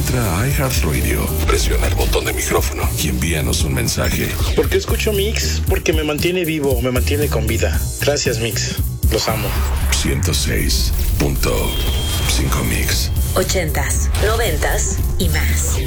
Entra a iHeartRadio, presiona el botón de micrófono y envíanos un mensaje. ¿Por qué escucho Mix? Porque me mantiene vivo, me mantiene con vida. Gracias, Mix. Los amo. 106.5 Mix. 80s, 90s y más.